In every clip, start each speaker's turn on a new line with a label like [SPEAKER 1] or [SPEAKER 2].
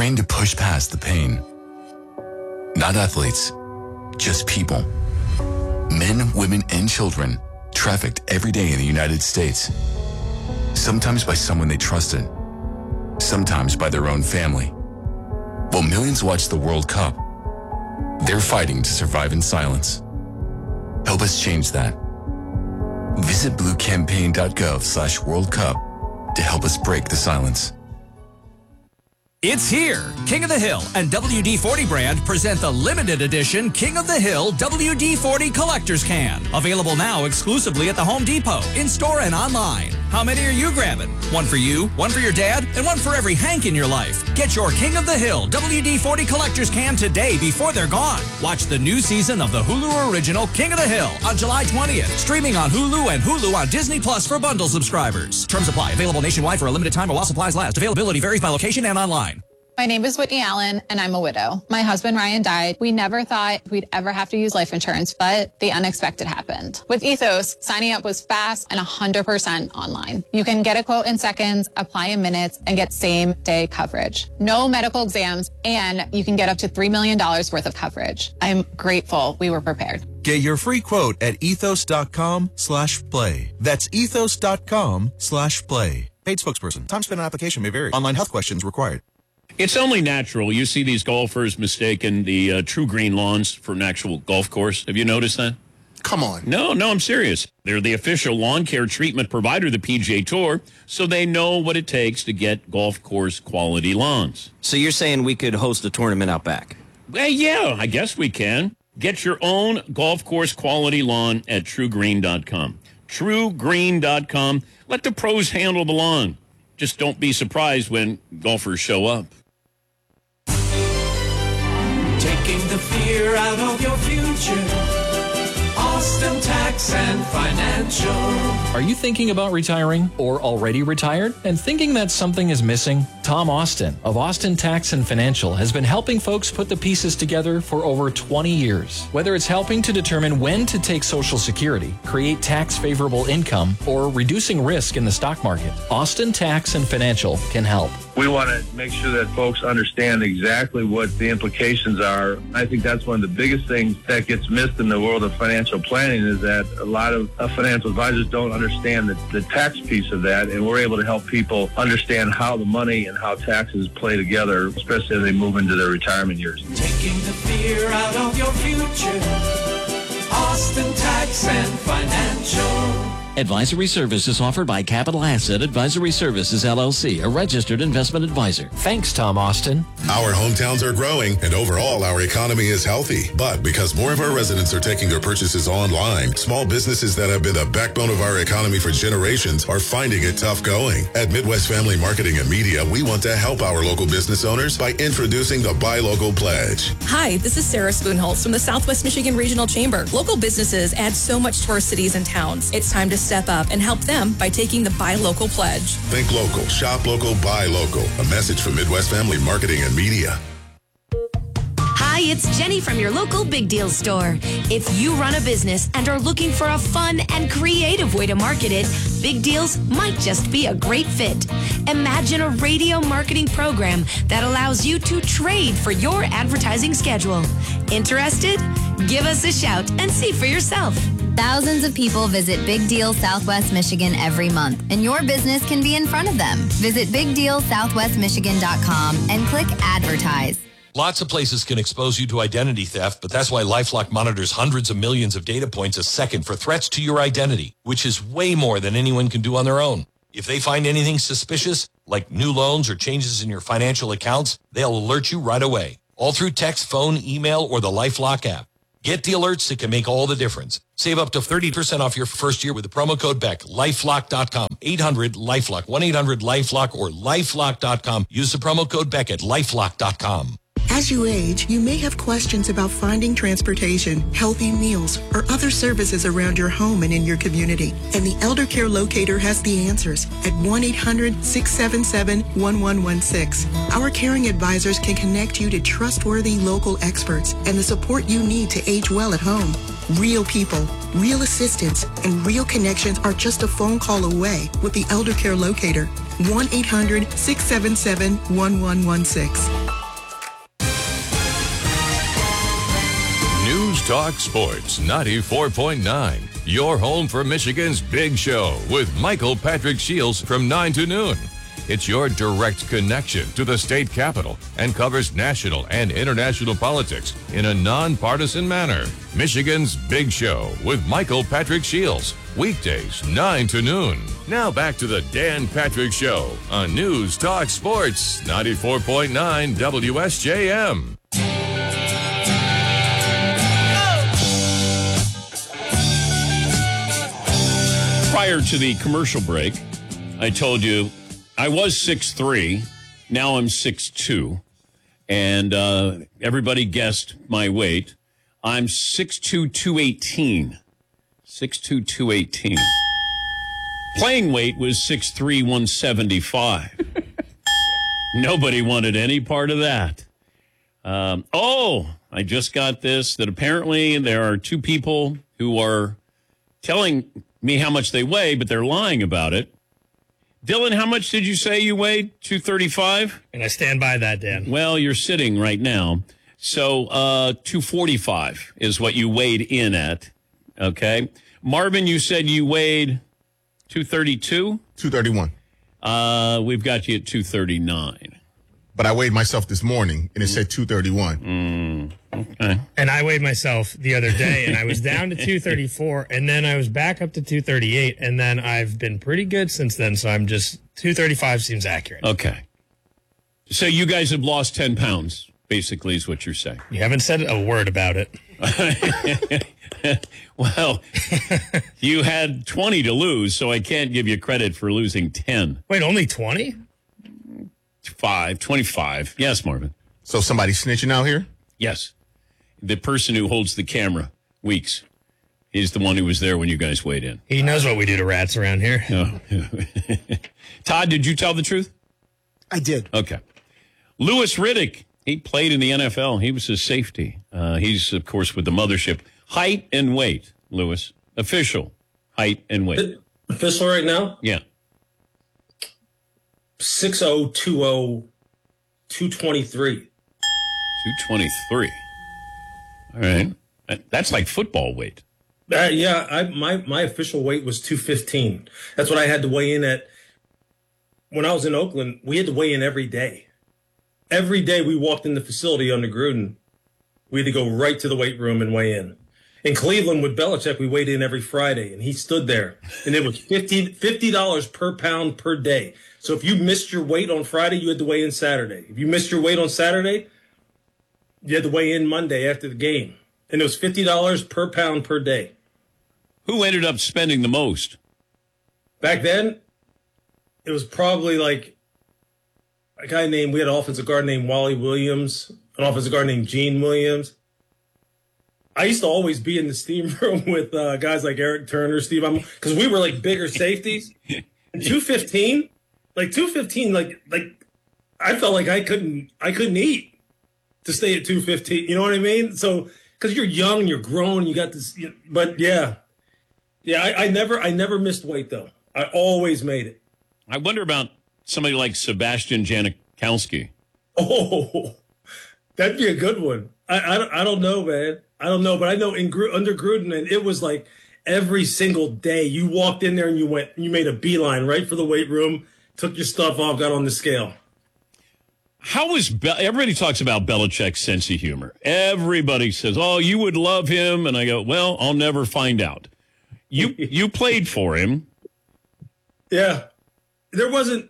[SPEAKER 1] trained to push past the pain. Not athletes, just people. Men, women, and children trafficked every day in the United States. Sometimes by someone they trusted, sometimes by their own family. While millions watch the World Cup, they're fighting to survive in silence. Help us change that. Visit bluecampaign.gov/World Cup to help us break the silence.
[SPEAKER 2] It's here. King of the Hill and WD-40 brand present the limited edition King of the Hill WD-40 Collector's Can. Available now exclusively at the Home Depot, in-store and online. How many are you grabbing? One for you, one for your dad, and one for every Hank in your life. Get your King of the Hill WD-40 Collector's Can today before they're gone. Watch the new season of the Hulu original King of the Hill on July 20th. Streaming on Hulu and Hulu on Disney Plus for bundle subscribers. Terms apply. Available nationwide for a limited time while supplies last. Availability varies by location and online.
[SPEAKER 3] My name is Whitney Allen, and I'm a widow. My husband, Ryan, died. We never thought we'd ever have to use life insurance, but the unexpected happened. With Ethos, signing up was fast and 100% online. You can get a quote in seconds, apply in minutes, and get same-day coverage. No medical exams, and you can get up to $3 million worth of coverage. I'm grateful we were prepared.
[SPEAKER 4] Get your free quote at ethos.com/play. That's ethos.com/play. Paid spokesperson. Time spent on application may vary. Online health questions required.
[SPEAKER 5] It's only natural. You see these golfers mistaking the True Green lawns for an actual golf course. Have you noticed that?
[SPEAKER 6] Come on.
[SPEAKER 5] No, I'm serious. They're the official lawn care treatment provider of the PGA Tour, so they know what it takes to get golf course quality lawns.
[SPEAKER 7] So you're saying we could host a tournament out back?
[SPEAKER 5] Well, yeah, I guess we can. Get your own golf course quality lawn at TrueGreen.com. TrueGreen.com. Let the pros handle the lawn. Just don't be surprised when golfers show up.
[SPEAKER 8] Taking the fear out of your future. Austin Tax and Financial.
[SPEAKER 9] Are you thinking about retiring or already retired and thinking that something is missing? Tom Austin of Austin Tax and Financial has been helping folks put the pieces together for over 20 years. Whether it's helping to determine when to take Social Security, create tax-favorable income, or reducing risk in the stock market, Austin Tax and Financial can help.
[SPEAKER 10] We want to make sure that folks understand exactly what the implications are. I think that's one of the biggest things that gets missed in the world of financial planning is that a lot of financial advisors don't understand the tax piece of that, and we're able to help people understand how the money and how taxes play together, especially as they move into their retirement years.
[SPEAKER 8] Taking the fear out of your future. Austin Tax and Financial.
[SPEAKER 11] Advisory services offered by Capital Asset Advisory Services, LLC, a registered investment advisor.
[SPEAKER 9] Thanks, Tom Austin.
[SPEAKER 12] Our hometowns are growing, and overall, our economy is healthy. But because more of our residents are taking their purchases online, small businesses that have been the backbone of our economy for generations are finding it tough going. At Midwest Family Marketing and Media, we want to help our local business owners by introducing the Buy Local Pledge.
[SPEAKER 13] Hi, this is Sarah Spoonholtz from the Southwest Michigan Regional Chamber. Local businesses add so much to our cities and towns. It's time to step up and help them by taking the Buy Local Pledge.
[SPEAKER 12] Think local, shop local, buy local. A message from Midwest Family Marketing and Media.
[SPEAKER 14] Hi, it's Jenny from your local Big Deal store. If you run a business and are looking for a fun and creative way to market it, Big Deals might just be a great fit. Imagine a radio marketing program that allows you to trade for your advertising schedule. Interested? Give us a shout and see for yourself.
[SPEAKER 15] Thousands of people visit Big Deal Southwest Michigan every month, and your business can be in front of them. Visit BigDealSouthwestMichigan.com and click Advertise.
[SPEAKER 16] Lots of places can expose you to identity theft, but that's why LifeLock monitors hundreds of millions of data points a second for threats to your identity, which is way more than anyone can do on their own. If they find anything suspicious, like new loans or changes in your financial accounts, they'll alert you right away, all through text, phone, email, or the LifeLock app. Get the alerts that can make all the difference. Save up to 30% off your first year with the promo code BECK. LifeLock.com. 800-LifeLock. 1-800-LifeLock or LifeLock.com. Use the promo code BECK at LifeLock.com.
[SPEAKER 17] As you age, you may have questions about finding transportation, healthy meals, or other services around your home and in your community. And the Elder Care Locator has the answers at 1-800-677-1116. Our caring advisors can connect you to trustworthy local experts and the support you need to age well at home. Real people, real assistance, and real connections are just a phone call away with the Elder Care Locator. 1-800-677-1116.
[SPEAKER 6] Talk Sports 94.9. Your home for Michigan's Big Show with Michael Patrick Shields from 9 to noon. It's your direct connection to the state capitol and covers national and international politics in a nonpartisan manner. Michigan's Big Show with Michael Patrick Shields. Weekdays, 9 to noon. Now back to the Dan Patrick Show on News Talk Sports 94.9 WSJM.
[SPEAKER 5] Prior to the commercial break, I told you I was 6'3", now I'm 6'2", and everybody guessed my weight. I'm 6'2", 218. 6'2", 218. Playing weight was 6'3", 175. Nobody wanted any part of that. I just got this, that apparently there are two people who are telling me how much they weigh, but they're lying about it. Dylan, how much did you say you weighed? 235?
[SPEAKER 18] And I stand by that, Dan.
[SPEAKER 5] Well, you're sitting right now. So 245 is what you weighed in at. Okay. Marvin, you said you weighed 232?
[SPEAKER 19] 231.
[SPEAKER 5] We've got you at 239.
[SPEAKER 19] But I weighed myself this morning, and it said 231.
[SPEAKER 5] Okay.
[SPEAKER 18] And I weighed myself the other day, and I was down to 234, and then I was back up to 238, and then I've been pretty good since then, so I'm just 235 seems accurate.
[SPEAKER 5] Okay. So you guys have lost 10 pounds, basically, is what you're saying.
[SPEAKER 18] You haven't said a word about it.
[SPEAKER 5] Well, you had 20 to lose, so I can't give you credit for losing 10.
[SPEAKER 18] Wait, only 20?
[SPEAKER 5] 25. Yes, Marvin.
[SPEAKER 19] So somebody snitching out here?
[SPEAKER 5] Yes. The person who holds the camera, Weeks, is the one who was there when you guys weighed in.
[SPEAKER 18] He knows what we do to rats around here.
[SPEAKER 5] Oh. Todd, did you tell the truth?
[SPEAKER 20] I did.
[SPEAKER 5] Okay. Louis Riddick, he played in the NFL. He was a safety. He's, of course, with the mothership. Height and weight, Louis. Official height and weight.
[SPEAKER 21] Official right now?
[SPEAKER 5] Yeah.
[SPEAKER 21] 6'0", 220, 223.
[SPEAKER 5] 223. All right. That's like football weight.
[SPEAKER 21] My official weight was 215. That's what I had to weigh in at. When I was in Oakland, we had to weigh in every day. Every day we walked in the facility under Gruden, we had to go right to the weight room and weigh in. In Cleveland with Belichick, we weighed in every Friday, and he stood there, and it was $50 per pound per day. So if you missed your weight on Friday, you had to weigh in Saturday. If you missed your weight on Saturday, you had to weigh in Monday after the game. And it was $50 per pound per day.
[SPEAKER 5] Who ended up spending the most?
[SPEAKER 21] Back then, it was probably like a guy named, we had an offensive guard named Wally Williams, an offensive guard named Gene Williams. I used to always be in the steam room with guys like Eric Turner, Steve, because we were like bigger safeties. And 215, like I felt like I couldn't eat to stay at 215. You know what I mean? So because you're young, you're grown, you got this. But yeah, I never missed weight though. I always made it.
[SPEAKER 5] I wonder about somebody like Sebastian Janikowski.
[SPEAKER 21] Oh, that'd be a good one. I don't know, man. I don't know, but I know under Gruden, and it was like every single day you walked in there and you made a beeline right for the weight room, took your stuff off, got on the scale.
[SPEAKER 5] How is everybody talks about Belichick's sense of humor? Everybody says, "Oh, you would love him," and I go, "Well, I'll never find out." You played for him.
[SPEAKER 21] Yeah, there wasn't.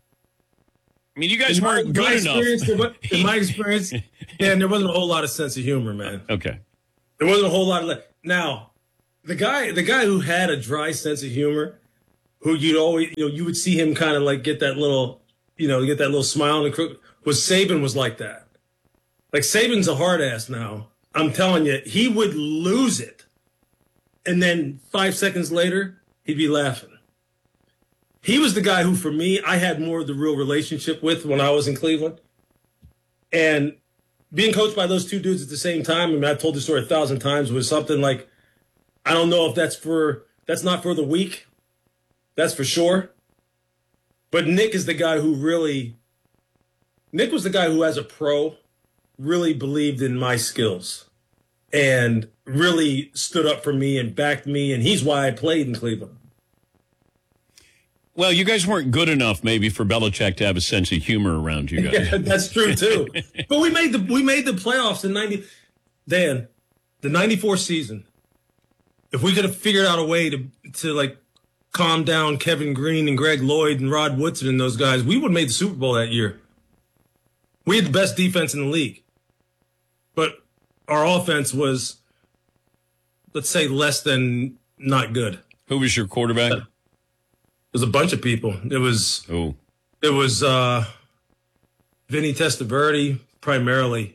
[SPEAKER 5] I mean, you guys weren't good enough.
[SPEAKER 21] In my experience, man, there wasn't a whole lot of sense of humor, man.
[SPEAKER 5] Okay.
[SPEAKER 21] There wasn't a whole lot of now, the guy who had a dry sense of humor, who you'd always, you would see him kind of like get that little smile on the crook. Saban was like that. Like Saban's a hard ass now. I'm telling you, he would lose it, and then 5 seconds later, he'd be laughing. He was the guy who, for me, I had more of the real relationship with when I was in Cleveland. And being coached by those two dudes at the same time, I mean, I've told the story 1,000 times, was something like, I don't know if that's not for the weak. That's for sure. But Nick was the guy who, as a pro, really believed in my skills. and really stood up for me and backed me, and he's why I played in Cleveland.
[SPEAKER 5] Well, you guys weren't good enough maybe for Belichick to have a sense of humor around you guys.
[SPEAKER 21] Yeah, that's true too. But we made the playoffs in 90. Dan, the 94 season. If we could have figured out a way to like calm down Kevin Green and Greg Lloyd and Rod Woodson and those guys, we would have made the Super Bowl that year. We had the best defense in the league. But our offense was, let's say, less than not good.
[SPEAKER 5] Who was your quarterback?
[SPEAKER 21] It was a bunch of people. It was Vinny Testaverde primarily.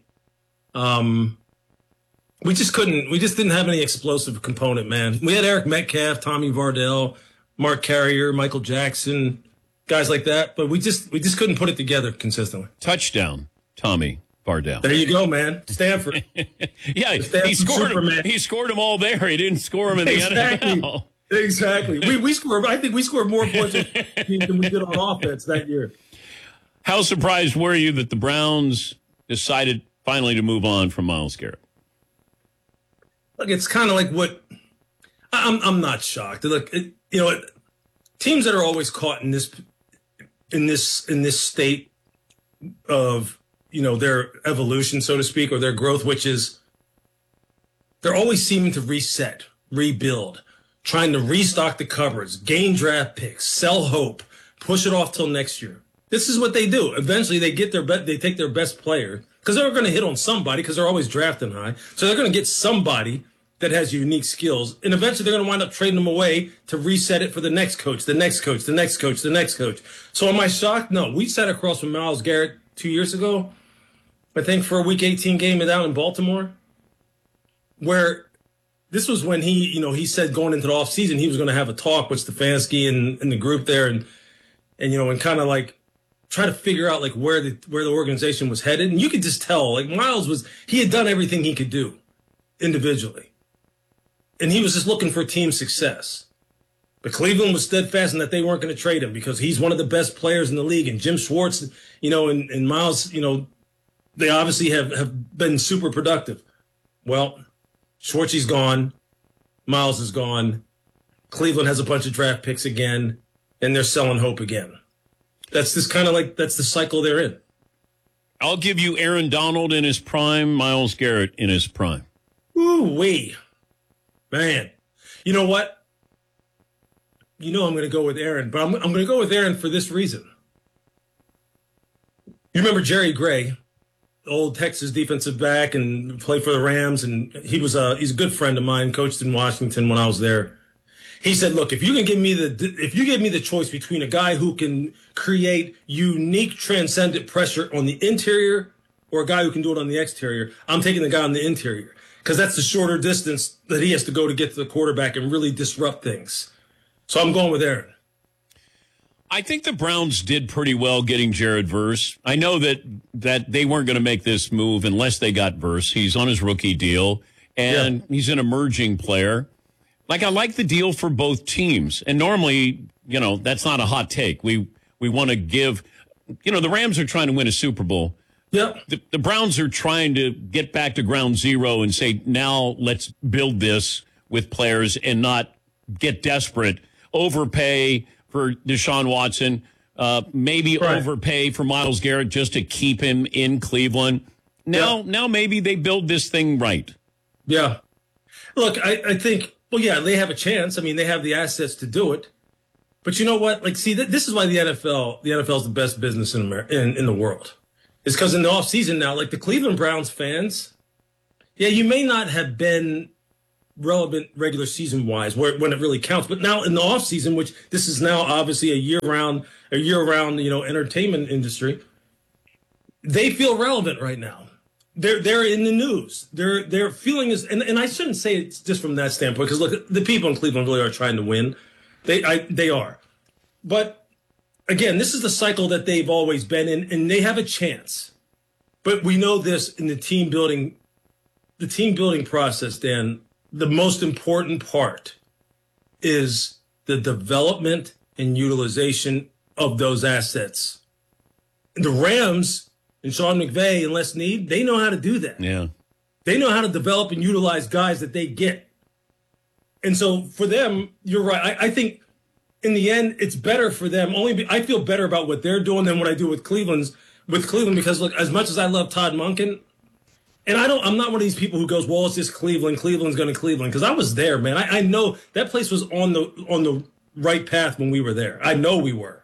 [SPEAKER 21] We just didn't have any explosive component, man. We had Eric Metcalf, Tommy Vardell, Mark Carrier, Michael Jackson, guys like that, but we just couldn't put it together consistently.
[SPEAKER 5] Touchdown, Tommy Vardell.
[SPEAKER 21] There you go, man. Stanford.
[SPEAKER 5] Yeah, he scored them all there. He didn't score them in the NFL.
[SPEAKER 21] Exactly. We scored. I think we scored more points than we did on offense that year.
[SPEAKER 5] How surprised were you that the Browns decided finally to move on from Myles Garrett?
[SPEAKER 21] Look, it's kind of like what I'm not shocked. Look, teams that are always caught in this state of their evolution, so to speak, or their growth, which is they're always seeming to reset, rebuild, trying to restock the cupboards, gain draft picks, sell hope, push it off till next year. This is what they do. Eventually, they get they take their best player because they're going to hit on somebody because they're always drafting high. So they're going to get somebody that has unique skills, and eventually they're going to wind up trading them away to reset it for the next coach, the next coach, the next coach, the next coach. So am I shocked? No. We sat across from Myles Garrett 2 years ago, I think, for a Week 18 game down in Baltimore, where this was when he said going into the offseason he was going to have a talk with Stefanski and the group there and kind of like try to figure out like where the organization was headed. And you could just tell like Myles he had done everything he could do individually. And he was just looking for team success. But Cleveland was steadfast in that they weren't going to trade him because he's one of the best players in the league. And Jim Schwartz, and Myles, they obviously have been super productive. Well, Schwartzy's gone. Myles is gone. Cleveland has a bunch of draft picks again, and they're selling hope again. That's the cycle they're in.
[SPEAKER 5] I'll give you Aaron Donald in his prime, Myles Garrett in his prime.
[SPEAKER 21] Ooh-wee. Man. You know what? I'm going to go with Aaron, but I'm going to go with Aaron for this reason. You remember Jerry Gray, old Texas defensive back and played for the Rams, and he's a good friend of mine, coached in Washington when I was there. He said, look, if you give me the choice between a guy who can create unique transcendent pressure on the interior or a guy who can do it on the exterior, I'm taking the guy on the interior because that's the shorter distance that he has to go to get to the quarterback and really disrupt things. So I'm going with Aaron.
[SPEAKER 5] I think the Browns did pretty well getting Jared Verse. I know that they weren't going to make this move unless they got Verse. He's on his rookie deal, and he's an emerging player. I like the deal for both teams. And normally, that's not a hot take. We want to give, the Rams are trying to win a Super Bowl.
[SPEAKER 21] Yeah.
[SPEAKER 5] The Browns are trying to get back to ground zero and say, now let's build this with players and not get desperate, overpay for Deshaun Watson, maybe overpay for Myles Garrett just to keep him in Cleveland. Now maybe they build this thing right.
[SPEAKER 21] Yeah. Look, I think, they have a chance. I mean, they have the assets to do it. But you know what? This is why the NFL is the best business in the world. It's because in the offseason now, the Cleveland Browns fans, you may not have been relevant regular season wise when it really counts, but now in the offseason, which this is now obviously a year round entertainment industry, they feel relevant right now. They're in the news. Their feeling is, and I shouldn't say it's just from that standpoint because look, the people in Cleveland really are trying to win. They are, but again, this is the cycle that they've always been in, and they have a chance. But we know this in the team building process, Dan. The most important part is the development and utilization of those assets. The Rams and Sean McVay and Les Snead, they know how to do that.
[SPEAKER 5] Yeah.
[SPEAKER 21] They know how to develop and utilize guys that they get. And so for them, you're right. I think in the end, it's better for them. I feel better about what they're doing than what I do with Cleveland because look, as much as I love Todd Monken, and I'm not one of these people who goes, well, it's just Cleveland. Cleveland's going to Cleveland. Because I was there, man. I know that place was on the right path when we were there. I know we were.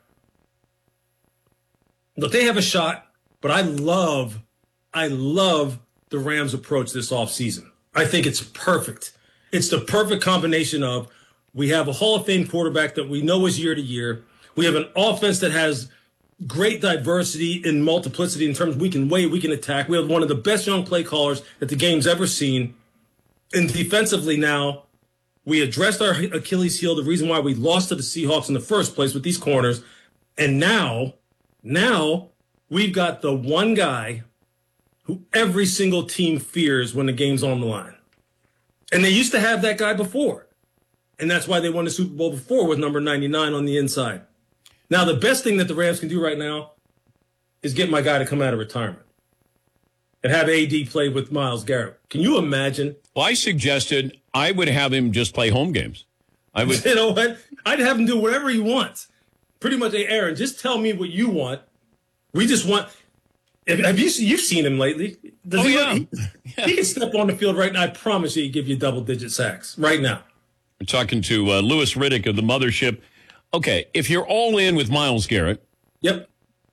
[SPEAKER 21] Look, they have a shot, but I love the Rams' approach this offseason. I think it's perfect. It's the perfect combination of we have a Hall of Fame quarterback that we know is year to year. We have an offense that has great diversity and multiplicity in terms of we can attack. We have one of the best young play callers that the game's ever seen. And defensively now, we addressed our Achilles heel, the reason why we lost to the Seahawks in the first place with these corners. And now we've got the one guy who every single team fears when the game's on the line. And they used to have that guy before. And that's why they won the Super Bowl before with number 99 on the inside. Now, the best thing that the Rams can do right now is get my guy to come out of retirement and have AD play with Myles Garrett. Can you imagine?
[SPEAKER 5] Well, I suggested I would have him just play home games. I would.
[SPEAKER 21] You know what? I'd have him do whatever he wants. Pretty much, hey, Aaron, just tell me what you want. We just want. Have you've seen him lately? He can step on the field right now. I promise you, he'd give you double-digit sacks right now.
[SPEAKER 5] We're talking to Louis Riddick of the Mothership. Okay, if you're all in with Myles Garrett.
[SPEAKER 21] Yep.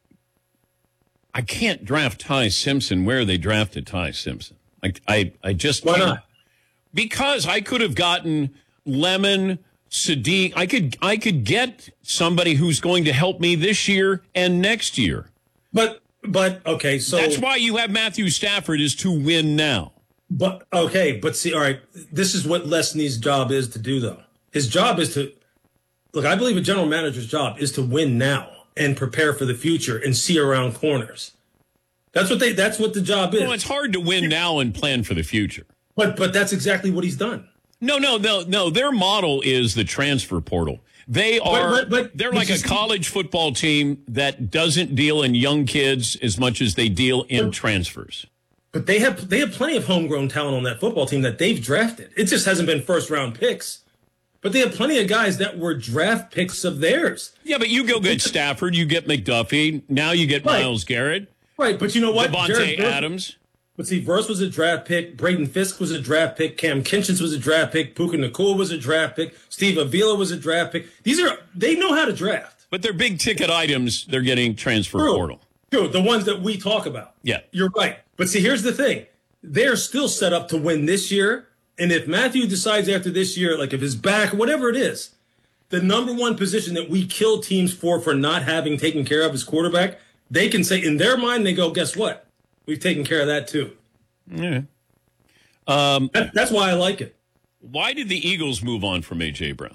[SPEAKER 5] I can't draft Ty Simpson where they drafted Ty Simpson. I just
[SPEAKER 21] Why
[SPEAKER 5] can't.
[SPEAKER 21] not?
[SPEAKER 5] Because I could have gotten Lemon, Sadiq. I could get somebody who's going to help me this year and next year.
[SPEAKER 21] But okay, so
[SPEAKER 5] that's why you have Matthew Stafford is to win now.
[SPEAKER 21] But see, all right, this is what Les Snead's job is to do, though. His job is to look. I believe a general manager's job is to win now and prepare for the future and see around corners. That's what the job is.
[SPEAKER 5] Well, it's hard to win now and plan for the future.
[SPEAKER 21] But that's exactly what he's done.
[SPEAKER 5] No. Their model is the transfer portal. They are they're like a college football team that doesn't deal in young kids as much as they deal in transfers.
[SPEAKER 21] But they have plenty of homegrown talent on that football team that they've drafted. It just hasn't been first round picks. But they have plenty of guys that were draft picks of theirs.
[SPEAKER 5] Yeah, but you go get Stafford, you get McDuffie, now you get Myles Garrett.
[SPEAKER 21] Right, but you know what?
[SPEAKER 5] Devontae Adams.
[SPEAKER 21] But see, Verse was a draft pick. Braden Fisk was a draft pick. Cam Kinchins was a draft pick. Puka Nacua was a draft pick. Steve Avila was a draft pick. They know how to draft.
[SPEAKER 5] But they're big ticket items. They're getting transfer portal.
[SPEAKER 21] True, the ones that we talk about.
[SPEAKER 5] Yeah.
[SPEAKER 21] You're right. But see, here's the thing. They're still set up to win this year. And if Matthew decides after this year, like if his back, whatever it is, the number one position that we kill teams for not having taken care of is quarterback, they can say, in their mind, they go, guess what? We've taken care of that too.
[SPEAKER 5] Yeah.
[SPEAKER 21] That's why I like it.
[SPEAKER 5] Why did the Eagles move on from A.J. Brown?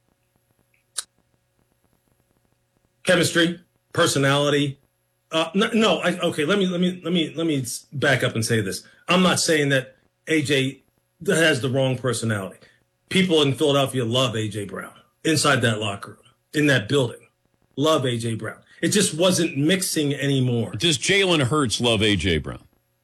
[SPEAKER 21] Chemistry, personality. Okay. Let me back up and say this. I'm not saying that A.J. has the wrong personality. People in Philadelphia love A.J. Brown inside that locker room, in that building. Love A.J. Brown. It just wasn't mixing anymore.
[SPEAKER 5] Does Jalen Hurts love A.J. Brown?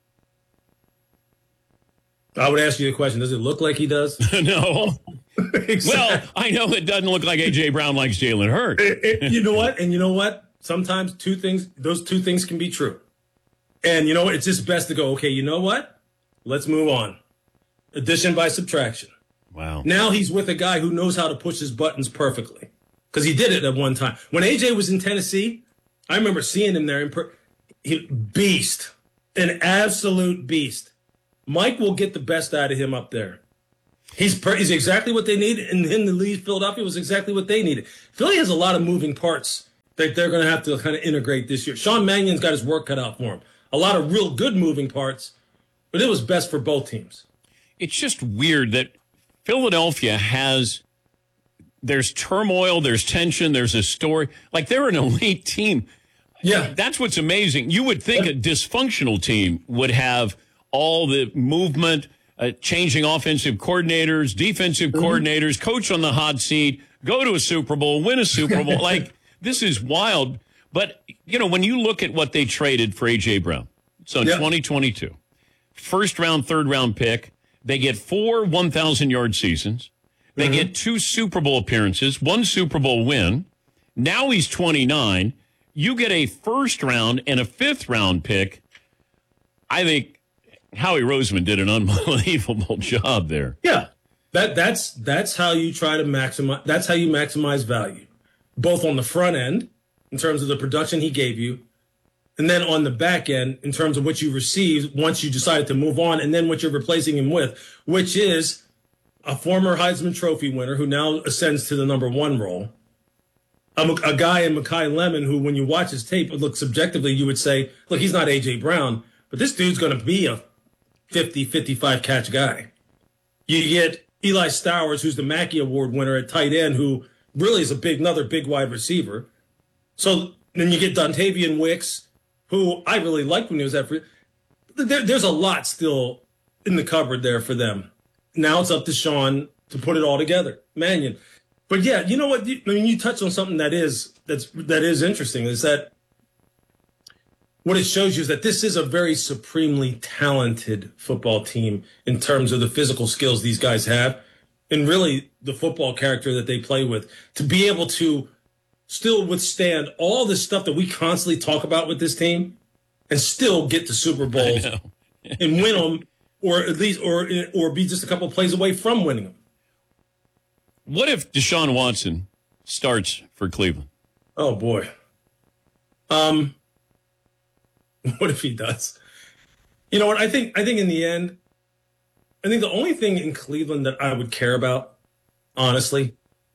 [SPEAKER 21] I would ask you the question, does it look like he does?
[SPEAKER 5] No.
[SPEAKER 21] Exactly.
[SPEAKER 5] Well, I know it doesn't look like A.J. Brown likes Jalen Hurts.
[SPEAKER 21] You know what? And you know what? Sometimes those two things can be true. And you know what? It's just best to go, okay, you know what? Let's move on. Addition by subtraction.
[SPEAKER 5] Wow.
[SPEAKER 21] Now he's with a guy who knows how to push his buttons perfectly. Because he did it at one time. When A.J. was in Tennessee, I remember seeing him there. Beast. An absolute beast. Mike will get the best out of him up there. He's exactly what they need. And in the lead, Philadelphia was exactly what they needed. Philly has a lot of moving parts that they're going to have to kind of integrate this year. Sean Mannion's got his work cut out for him. A lot of real good moving parts. But it was best for both teams.
[SPEAKER 5] It's just weird that Philadelphia there's turmoil, there's tension, there's a story. Like, they're an elite team.
[SPEAKER 21] Yeah.
[SPEAKER 5] That's what's amazing. You would think a dysfunctional team would have all the movement, changing offensive coordinators, defensive coordinators, coach on the hot seat, go to a Super Bowl, win a Super Bowl. Like, this is wild. But, when you look at what they traded for A.J. Brown, so in 2022, first-round, third-round pick. They get 4 1,000-yard seasons. They get 2 Super Bowl appearances, 1 Super Bowl win. Now he's 29. You get a first-round and a fifth-round pick. I think Howie Roseman did an unbelievable job there.
[SPEAKER 21] Yeah, that's how you try to maximize. That's how you maximize value, both on the front end in terms of the production he gave you, and then on the back end in terms of what you received once you decided to move on, and then what you're replacing him with, which is a former Heisman Trophy winner who now ascends to the number 1 role. A guy in Mekhi Lemon who, when you watch his tape, look subjectively, you would say, look, he's not A.J. Brown, but this dude's going to be a 50, 55 catch guy. You get Eli Stowers, who's the Mackey Award winner at tight end, who really is another big wide receiver. So then you get Dontavian Wicks, who I really liked when he was at free. There's a lot still in the cupboard there for them. Now it's up to Sean to put it all together. Mannion. But yeah, you know what? You touched on something that is interesting, is that what it shows you is that this is a very supremely talented football team in terms of the physical skills these guys have and really the football character that they play with, to be able to still withstand all the stuff that we constantly talk about with this team and still get to Super Bowls and win them, or at least or be just a couple plays away from winning them.
[SPEAKER 5] What if Deshaun Watson starts for Cleveland?
[SPEAKER 21] Oh boy. What if he does? You know what? I think in the end, I think the only thing in Cleveland that I would care about, honestly,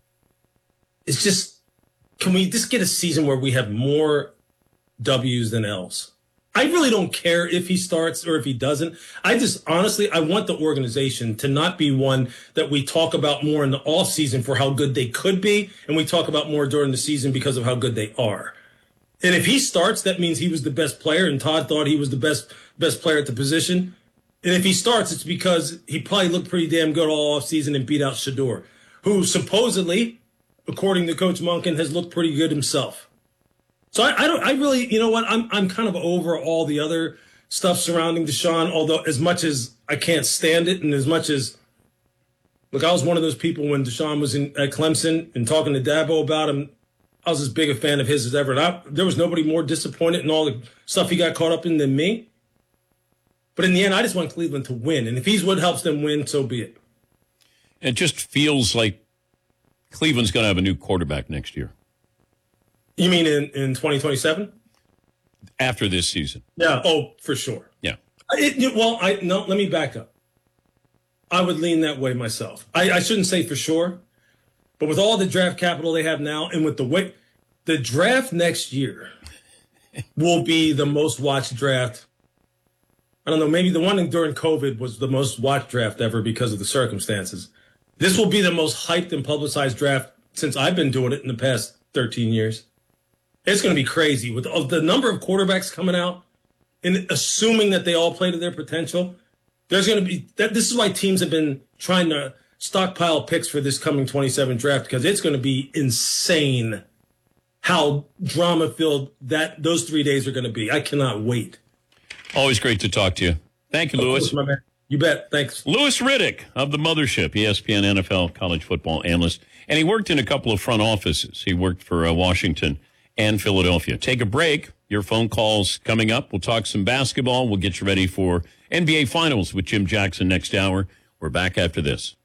[SPEAKER 21] is just, can we just get a season where we have more W's than L's? I really don't care if he starts or if he doesn't. I just, honestly, I want the organization to not be one that we talk about more in the off season for how good they could be, and we talk about more during the season because of how good they are. And if he starts, that means he was the best player, and Todd thought he was the best player at the position. And if he starts, it's because he probably looked pretty damn good all offseason and beat out Shador, who supposedly, according to Coach Monken, has looked pretty good himself. So I really, you know what, I'm kind of over all the other stuff surrounding Deshaun, although as much as I can't stand it, and as much as, look, I was one of those people when Deshaun was at Clemson and talking to Dabo about him. I was as big a fan of his as ever. And there was nobody more disappointed in all the stuff he got caught up in than me. But in the end, I just want Cleveland to win. And if he's what helps them win, so be it.
[SPEAKER 5] It just feels like Cleveland's going to have a new quarterback next year.
[SPEAKER 21] You mean in 2027?
[SPEAKER 5] After this season.
[SPEAKER 21] Yeah. Oh, for sure.
[SPEAKER 5] Yeah.
[SPEAKER 21] Let me back up. I would lean that way myself. I shouldn't say for sure. But with all the draft capital they have now, and with the draft next year will be the most watched draft. I don't know, maybe the one during COVID was the most watched draft ever because of the circumstances. This will be the most hyped and publicized draft since I've been doing it in the past 13 years. It's going to be crazy with the number of quarterbacks coming out, and assuming that they all play to their potential. There's going to be that. This is why teams have been trying to stockpile picks for this coming 27 draft, because it's going to be insane how drama-filled those 3 days are going to be. I cannot wait.
[SPEAKER 5] Always great to talk to you. Thank you, Louis.
[SPEAKER 21] My man. You bet. Thanks.
[SPEAKER 5] Louis Riddick of the Mothership, ESPN NFL college football analyst. And he worked in a couple of front offices. He worked for Washington and Philadelphia. Take a break. Your phone calls coming up. We'll talk some basketball. We'll get you ready for NBA Finals with Jim Jackson next hour. We're back after this.